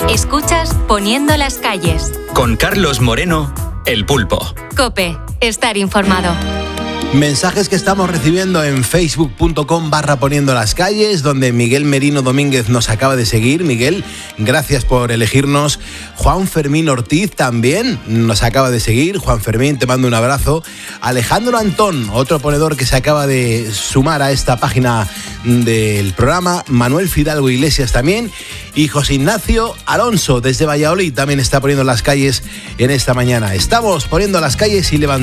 Escuchas Poniendo las calles. Con Carlos Moreno, El Pulpo. COPE. Estar informado. Mensajes que estamos recibiendo en facebook.com/poniendo las calles, donde Miguel Merino Domínguez nos acaba de seguir. Miguel, gracias por elegirnos. Juan Fermín Ortiz también nos acaba de seguir. Juan Fermín, te mando un abrazo. Alejandro Antón, otro ponedor que se acaba de sumar a esta página del programa. Manuel Fidalgo Iglesias también. Y José Ignacio Alonso, desde Valladolid, también está poniendo las calles en esta mañana. Estamos poniendo las calles y levantando